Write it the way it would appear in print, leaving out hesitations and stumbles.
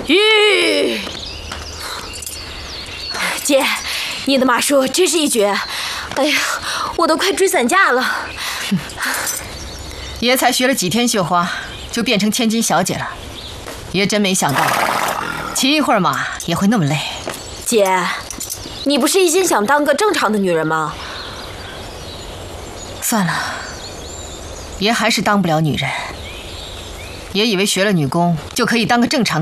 吁！姐，你的马术真是一绝！哎呀，我都快追散架了。 爷才学了几天绣花，就变成千金小姐了。爷真没想到，骑一会儿马也会那么累。 姐，你不是一心想当个正常的女人吗？ 算了，爷还是当不了女人。爷以为学了女工就可以当个正常的。